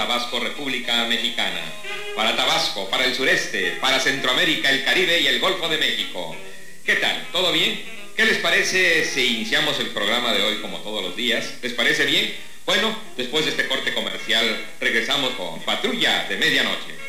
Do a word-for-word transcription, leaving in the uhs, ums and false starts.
Tabasco, República Mexicana. Para Tabasco, para el sureste, para Centroamérica, el Caribe y el Golfo de México. ¿Qué tal? ¿Todo bien? ¿Qué les parece si iniciamos el programa de hoy como todos los días? ¿Les parece bien? Bueno, después de este corte comercial, regresamos con Patrulla de Medianoche.